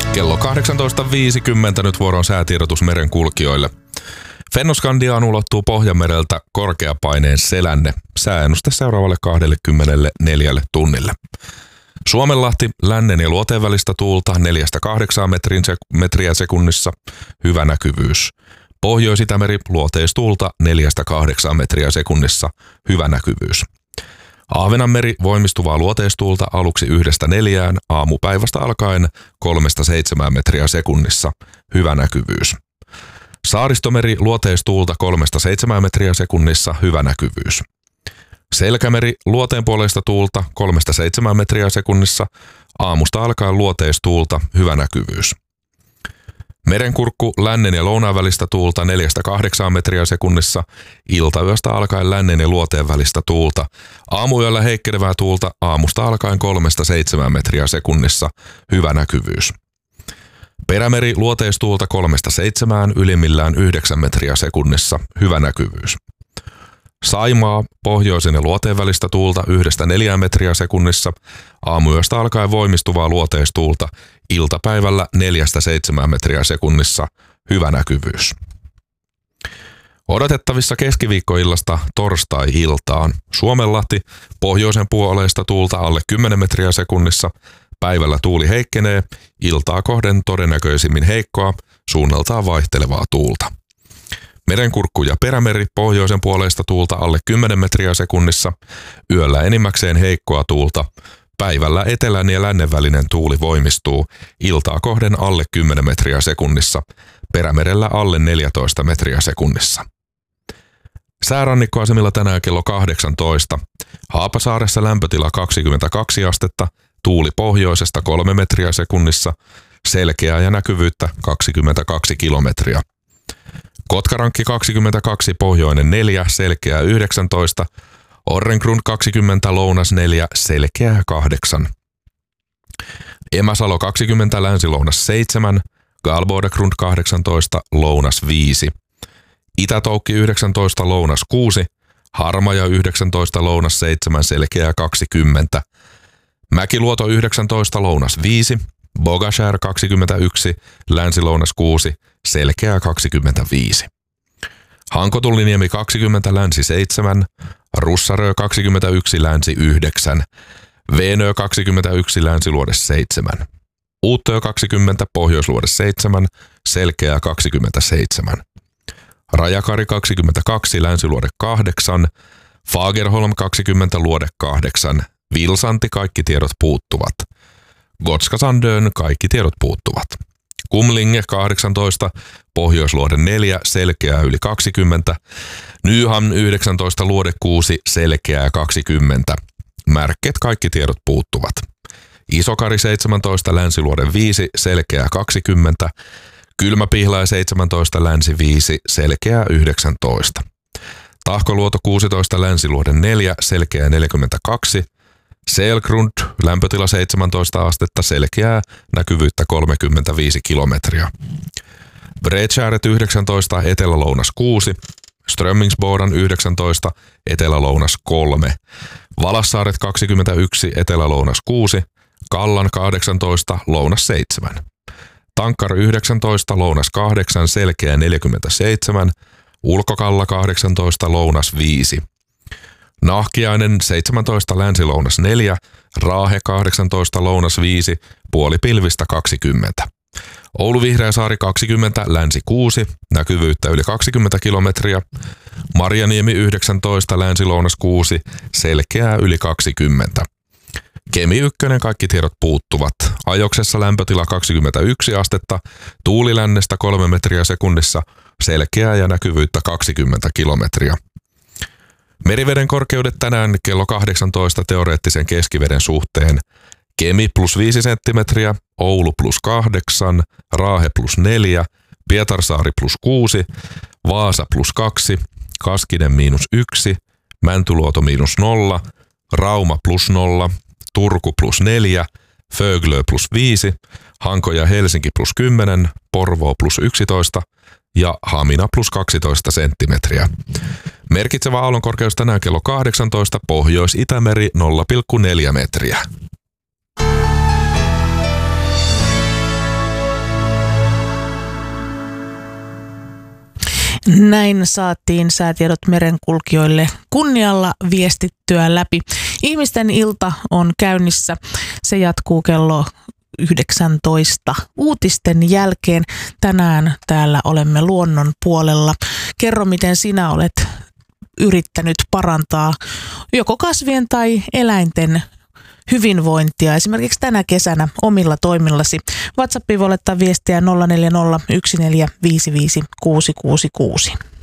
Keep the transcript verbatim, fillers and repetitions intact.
Kello kahdeksantoista viisikymmentä nyt vuoron säätiedotus merenkulkijoille. Fennoskandiaan ulottuu Pohjanmereltä korkeapaineen selänne. Sääennuste seuraavalle kaksikymmentäneljä tunnille. Suomenlahti lännen ja luoteen välistä tuulta neljästä kahdeksaan metriä sekunnissa. Hyvä näkyvyys. Pohjois-Itämeri luoteistuulta neljästä kahdeksaan metriä sekunnissa. Hyvä näkyvyys. Ahvenanmeri voimistuvaa luoteistuulta aluksi yhdestä neljään, aamupäivästä alkaen kolmesta seitsemään metriä sekunnissa. Hyvä näkyvyys. Saaristomeri luoteistuulta kolmesta seitsemään metriä sekunnissa. Hyvä näkyvyys. Selkämeri luoteenpuoleista tuulta kolmesta seitsemään metriä sekunnissa. Aamusta alkaen luoteistuulta. Hyvä näkyvyys. Merenkurkku lännen ja lounaan välistä tuulta neljästä kahdeksaan metriä sekunnissa. Iltayöstä alkaen lännen ja luoteen välistä tuulta. Aamuyöllä heikkenevää tuulta aamusta alkaen kolmesta seitsemään metriä sekunnissa. Hyvä näkyvyys. Perämeri luoteistuulta kolmesta seitsemään, ylimmillään yhdeksän metriä sekunnissa. Hyvä näkyvyys. Saimaa pohjoisen ja luoteen välistä tuulta yhdestä neljään metriä sekunnissa. Aamuyöstä alkaen voimistuvaa luoteistuulta. Iltapäivällä neljästä seitsemään metriä sekunnissa. Hyvä näkyvyys. Odotettavissa keskiviikkoillasta torstai-iltaan. Suomenlahti pohjoisen puoleista tuulta alle kymmenen metriä sekunnissa. Päivällä tuuli heikkenee. Iltaa kohden todennäköisimmin heikkoa, suunnaltaan vaihtelevaa tuulta. Merenkurkku ja perämeri pohjoisen puoleista tuulta alle kymmenen metriä sekunnissa. Yöllä enimmäkseen heikkoa tuulta. Päivällä etelän ja lännen välinen tuuli voimistuu. Iltaa kohden alle kymmenen metriä sekunnissa. Perämerellä alle neljätoista metriä sekunnissa. Säärannikkoasemilla tänään kello kahdeksantoista. Haapasaaressa lämpötila kaksikymmentäkaksi astetta. Tuuli pohjoisesta kolme metriä sekunnissa. Selkeää ja näkyvyyttä kaksikymmentäkaksi kilometriä. Kotkarankki kaksikymmentäkaksi, pohjoinen neljä, selkeää yhdeksäntoista. Orrengrund kaksikymmentä, lounas neljä, selkeää kahdeksan. Emäsalo kaksikymmentä, länsi-lounas seitsemän. Galbodegrund kahdeksantoista, lounas viisi. Itätoukki yhdeksäntoista, lounas kuusi. Harmaja yhdeksäntoista, lounas seitsemän, selkeää kaksikymmentä. Mäkiluoto yhdeksäntoista, lounas viisi. Bogashär kaksikymmentäyksi, länsi-lounas kuusi, selkeää kaksikymmentäviisi. Hankotulliniemi kaksikymmentä, länsi seitsemän. Russarö kaksikymmentäyksi, länsi yhdeksän. Veenö kaksikymmentäyksi, länsiluode seitsemän. Uuttöö kaksikymmentä, pohjoisluode seitsemän, selkeää kaksikymmentäseitsemän. Rajakari kaksikymmentäkaksi, länsiluode kahdeksan. Fagerholm kaksikymmentä, luode kahdeksan. Vilsanti, kaikki tiedot puuttuvat. Gotska Sandön, kaikki tiedot puuttuvat. Kumlinge kahdeksantoista, pohjoisluode neljä, selkeää yli kaksikymmentä. Nyhamn yhdeksäntoista, luode kuusi, selkeää kaksikymmentä. Märket, kaikki tiedot puuttuvat. Isokari seitsemäntoista, länsiluode viisi, selkeää kaksikymmentä. Kylmäpihlaja seitsemäntoista, länsi viisi, selkeää yhdeksäntoista. Tahkoluoto kuusitoista, länsiluode neljä, selkeää neljäkymmentäkaksi. Selgrund, lämpötila seitsemäntoista astetta, selkeää, näkyvyyttä kolmekymmentäviisi kilometriä. Bredskäret yhdeksäntoista, etelä-lounas kuusi. Strömmingsbodan yhdeksäntoista, etelä-lounas kolme. Valassaaret kaksikymmentäyksi, etelä-lounas kuusi. Kallan kahdeksantoista, lounas seitsemän. Tankkar yhdeksäntoista, lounas kahdeksan, selkeää neljäkymmentäseitsemän. Ulkokalla kahdeksantoista, lounas viisi. Nahkiainen seitsemäntoista, länsi-lounas neljä, Raahe kahdeksantoista, lounas viisi, puoli pilvistä kaksikymmentä. Oulu Vihreäsaari kaksikymmentä, länsi kuusi, näkyvyyttä yli kaksikymmentä kilometriä. Marjaniemi yhdeksäntoista, länsi-lounas kuusi, selkeää yli kaksikymmentä. Kemi ykkönen, kaikki tiedot puuttuvat. Ajoksessa lämpötila kaksikymmentäyksi astetta, tuuli lännestä kolme metriä sekunnissa, selkeää ja näkyvyyttä kaksikymmentä kilometriä. Meriveden korkeudet tänään kello kahdeksantoista teoreettisen keskiveden suhteen. Kemi plus viisi senttimetriä, Oulu plus kahdeksan, Raahe plus neljä, Pietarsaari plus kuusi, Vaasa plus kaksi, Kaskinen miinus yksi, Mäntyluoto miinus nolla, Rauma plus nolla, Turku plus neljä, Föglö plus viisi, Hanko ja Helsinki plus kymmenen, Porvoo plus yksitoista ja Hamina plus kaksitoista senttimetriä. Merkitsevä aallonkorkeus tänään kello kahdeksantoista, Pohjois-Itämeri nolla pilkku neljä metriä. Näin saatiin säätiedot merenkulkijoille kunnialla viestittyä läpi. Ihmisten ilta on käynnissä. Se jatkuu kello yhdeksäntoista uutisten jälkeen. Tänään täällä olemme luonnon puolella. Kerro, miten sinä olet yrittänyt parantaa joko kasvien tai eläinten hyvinvointia esimerkiksi tänä kesänä omilla toimillasi. WhatsAppiin voi laittaa viestiä nolla neljä nolla yksi neljä viisi viisi kuusi kuusi kuusi.